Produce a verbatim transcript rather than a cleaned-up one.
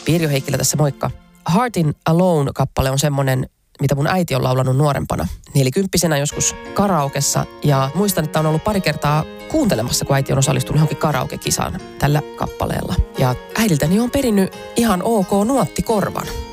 Pirjo Heikkilä tässä, moikka. Heartin Alone-kappale on semmonen, mitä mun äiti on laulanut nuorempana. Nelikymppisenä joskus karaokessa. Ja muistan, että on ollut pari kertaa kuuntelemassa, kun äiti on osallistunut johonkin karaoke-kisaan tällä kappaleella. Ja äidiltäni on perinnyt ihan ok nuottikorvan.